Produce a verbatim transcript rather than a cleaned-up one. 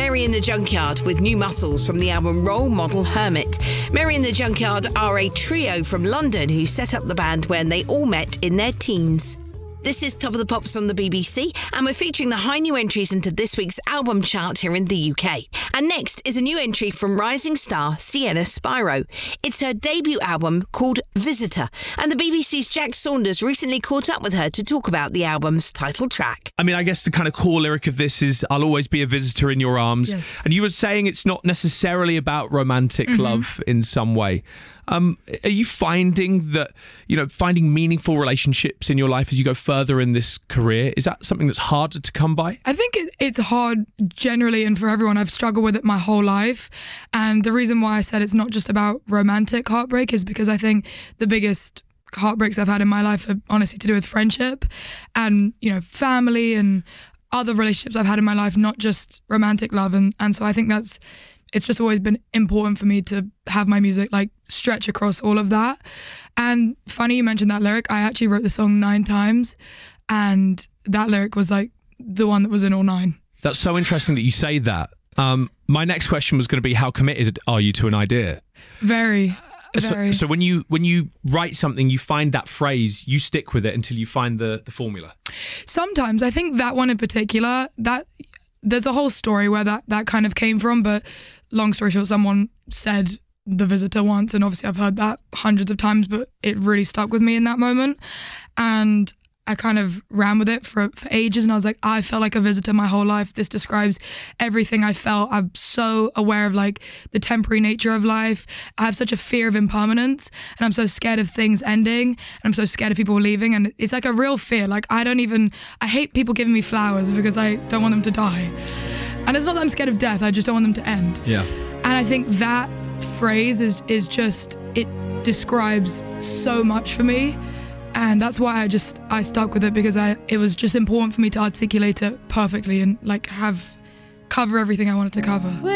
Mary and the Junkyard with New Muscles from the album Role Model Hermit. Mary and the Junkyard are a trio from London who set up the band when they all met in their teens. This is Top of the Pops on the B B C, and we're featuring the high new entries into this week's album chart here in the U K. And next is a new entry from rising star Sienna Spiro. It's her debut album called Visitor, and the B B C's Jack Saunders recently caught up with her to talk about the album's title track. I mean, I guess the kind of core lyric of this is, I'll always be a visitor in your arms. Yes. And you were saying it's not necessarily about romantic mm-hmm. love in some way. Um, are you finding that, you know, finding meaningful relationships in your life as you go further in this career, is that something that's harder to come by? I think it, it's hard generally and for everyone. I've struggled with it my whole life. And the reason why I said it's not just about romantic heartbreak is because I think the biggest heartbreaks I've had in my life are honestly to do with friendship and, you know, family and other relationships I've had in my life, not just romantic love. And, and so I think that's, it's just always been important for me to have my music like stretch across all of that. And funny you mentioned that lyric. I actually wrote the song nine times and that lyric was like the one that was in all nine. That's so interesting that you say that. Um, my next question was going to be, how committed are you to an idea? Very, very. So, so when you when you write something, you find that phrase, you stick with it until you find the, the formula? Sometimes. I think that one in particular, that there's a whole story where that, that kind of came from, but long story short, someone said The Visitor once, and obviously I've heard that hundreds of times, but it really stuck with me in that moment. And I kind of ran with it for, for ages, and I was like, I felt like a visitor my whole life. This describes everything I felt. I'm so aware of like the temporary nature of life. I have such a fear of impermanence, and I'm so scared of things ending, and I'm so scared of people leaving, and it's like a real fear. Like I don't even, I hate people giving me flowers because I don't want them to die. And it's not that I'm scared of death, I just don't want them to end. Yeah. And I think that phrase is is just, it describes so much for me. And that's why I just, I stuck with it, because I it was just important for me to articulate it perfectly and like have, cover everything I wanted to cover.